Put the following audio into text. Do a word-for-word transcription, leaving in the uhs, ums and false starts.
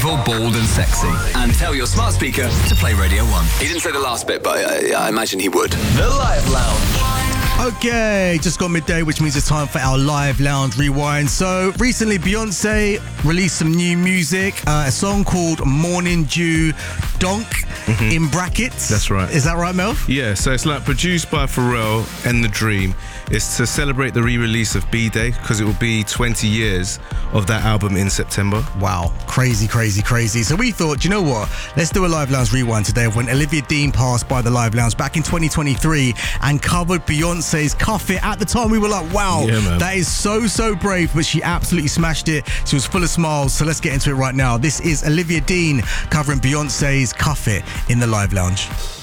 Lyrical, bold and sexy. And tell your smart speaker to play Radio one. He didn't say the last bit, but I, I imagine he would. The Live Lounge. Okay, just got midday, which means it's time for our Live Lounge Rewind. So, recently Beyonce released some new music, uh, a song called Morning Dew Donk, mm-hmm. in brackets. That's right. Is that right, Mel? Yeah, so it's like produced by Pharrell and The Dream. It's to celebrate the re-release of B-Day, because it will be twenty years of that album in September. Wow, crazy, crazy, crazy. So we thought, you know what? Let's do a Live Lounge Rewind today of when Olivia Dean passed by the Live Lounge back in twenty twenty-three and covered Beyonce's Cuff It. At the time, we were like, wow, yeah, man. That is so, so brave, but she absolutely smashed it. She was full of smiles, so let's get into it right now. This is Olivia Dean covering Beyonce's Cuff It in the Live Lounge.